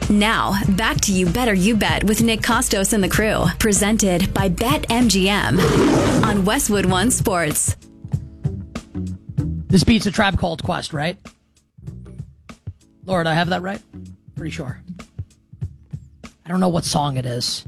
Now, back to You Better You Bet with Nick Costos and the crew. Presented by BetMGM on Westwood One Sports. This beats a Tribe Called Quest, right? Laura, do I have that right? Pretty sure. I don't know what song it is.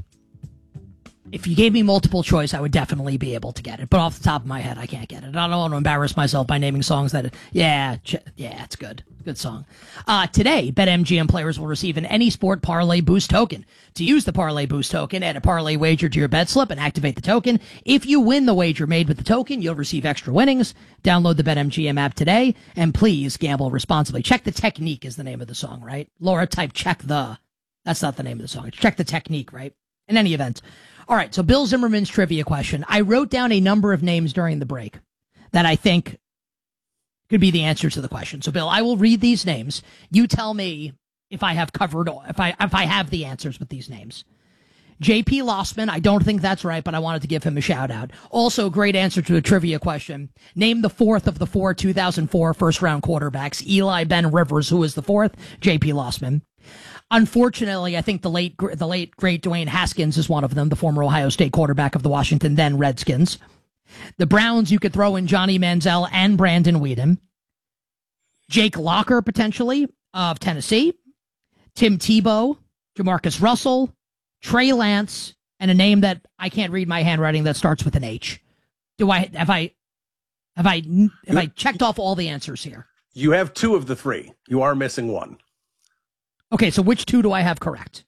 If you gave me multiple choice, I would definitely be able to get it. But off the top of my head, I can't get it. I don't want to embarrass myself by naming songs that... Yeah, it's good. Good song. Today, BetMGM players will receive an Any Sport Parlay Boost token. To use the Parlay Boost token, add a parlay wager to your bet slip and activate the token. If you win the wager made with the token, you'll receive extra winnings. Download the BetMGM app today, and please gamble responsibly. Check the Technique is the name of the song, right? Laura, type check the... That's not the name of the song. It's Check the Technique, right? In any event... All right, so Bill Zimmerman's trivia question. I wrote down a number of names during the break that I think could be the answer to the question. So, Bill, I will read these names. You tell me if I have covered, if I have the answers with these names. J.P. Lossman, I don't think that's right, but I wanted to give him a shout-out. Also, great answer to a trivia question. Name the fourth of the four 2004 first-round quarterbacks. Eli Ben Rivers, who was the fourth? J.P. Lossman. Unfortunately, I think the late great Dwayne Haskins is one of them, the former Ohio State quarterback of the Washington then Redskins. The Browns, you could throw in Johnny Manziel and Brandon Weeden. Jake Locker, potentially, of Tennessee. Tim Tebow, Jamarcus Russell, Trey Lance, and a name that I can't read my handwriting that starts with an H. Have I checked off all the answers here? You have two of the three. You are missing one. Okay, so which two do I have correct?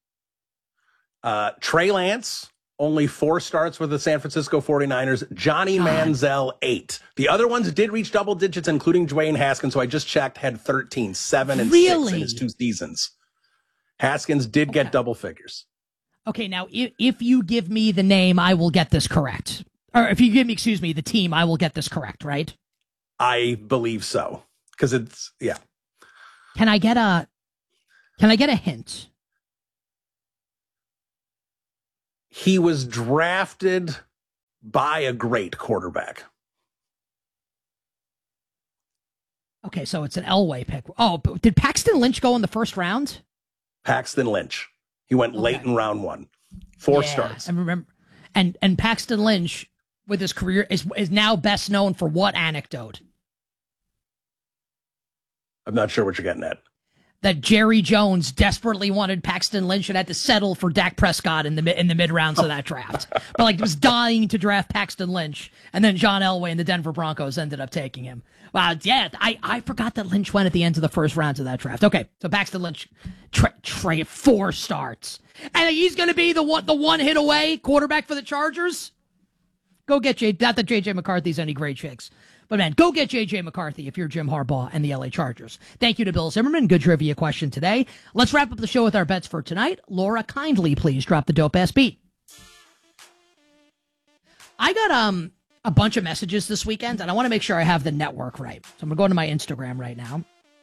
Trey Lance, only 4 starts with the San Francisco 49ers. Johnny Manziel, 8. The other ones did reach double digits, including Dwayne Haskins, who I just checked, had 13, 7, and 6 in his 2 seasons. Haskins did get double figures. Okay, now, if you give me the name, I will get this correct. Or if you give me, the team, I will get this correct, right? I believe so. Because it's, yeah. Can I get a hint? He was drafted by a great quarterback. Okay, so it's an Elway pick. Oh, but did Paxton Lynch go in the first round? Paxton Lynch. He went late in round 1. 4 starts. I remember. And Paxton Lynch, with his career, is now best known for what anecdote? I'm not sure what you're getting at. That Jerry Jones desperately wanted Paxton Lynch and had to settle for Dak Prescott in the mid rounds of that draft, but was dying to draft Paxton Lynch, and then John Elway and the Denver Broncos ended up taking him. Wow, yeah, I forgot that Lynch went at the end of the first rounds of that draft. Okay, so Paxton Lynch, 4 starts, and he's going to be the one hit away quarterback for the Chargers. Go get not that JJ McCarthy's any great shakes. But, man, go get J.J. McCarthy if you're Jim Harbaugh and the L.A. Chargers. Thank you to Bill Zimmerman. Good trivia question today. Let's wrap up the show with our bets for tonight. Laura, kindly, please drop the dope-ass beat. I got a bunch of messages this weekend, and I want to make sure I have the network right. So I'm going to go to my Instagram right now.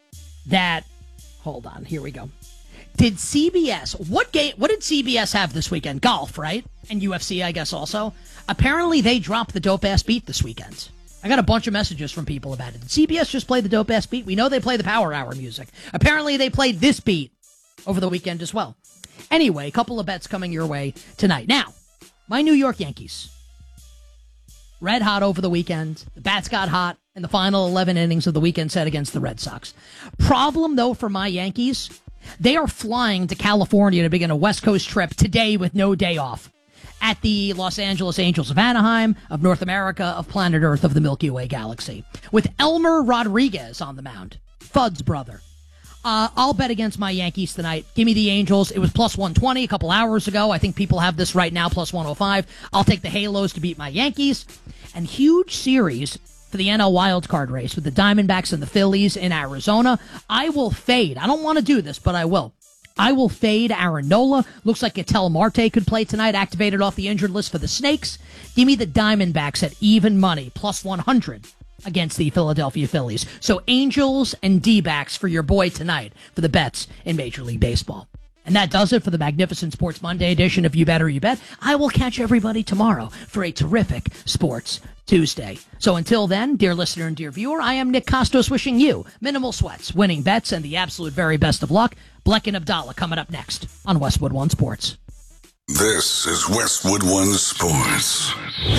Hold on, here we go. Did CBS, what did CBS have this weekend? Golf, right? And UFC, I guess, also. Apparently, they dropped the dope-ass beat this weekend. I got a bunch of messages from people about it. Did CBS just play the dope-ass beat? We know they play the Power Hour music. Apparently, they played this beat over the weekend as well. Anyway, a couple of bets coming your way tonight. Now, my New York Yankees. Red hot over the weekend. The bats got hot in the final 11 innings of the weekend set against the Red Sox. Problem, though, for my Yankees, they are flying to California to begin a West Coast trip today with no day off. At the Los Angeles Angels of Anaheim, of North America, of planet Earth, of the Milky Way galaxy. With Elmer Rodriguez on the mound. Fudd's brother. I'll bet against my Yankees tonight. Give me the Angels. It was plus 120 a couple hours ago. I think people have this right now, plus 105. I'll take the Halos to beat my Yankees. And huge series for the NL wildcard race with the Diamondbacks and the Phillies in Arizona. I will fade. I don't want to do this, but I will. I will fade Aaron Nola. Looks like Ketel Marte could play tonight, activated off the injured list for the Snakes. Give me the Diamondbacks at even money, plus 100 against the Philadelphia Phillies. So Angels and D-backs for your boy tonight for the bets in Major League Baseball. And that does it for the Magnificent Sports Monday edition of You Better You Bet. I will catch everybody tomorrow for a terrific Sports Tuesday. So until then, dear listener and dear viewer, I am Nick Costos wishing you minimal sweats, winning bets, and the absolute very best of luck. Bleck and Abdallah coming up next on Westwood One Sports. This is Westwood One Sports.